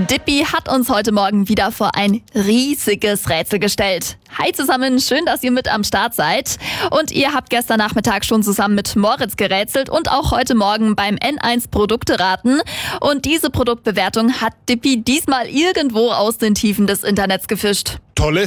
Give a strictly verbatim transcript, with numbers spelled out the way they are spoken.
Dippy hat uns heute Morgen wieder vor ein riesiges Rätsel gestellt. Hi zusammen, schön, dass ihr mit am Start seid. Und ihr habt gestern Nachmittag schon zusammen mit Moritz gerätselt und auch heute Morgen beim N eins Produkte raten. Und diese Produktbewertung hat Dippy diesmal irgendwo aus den Tiefen des Internets gefischt. Tolle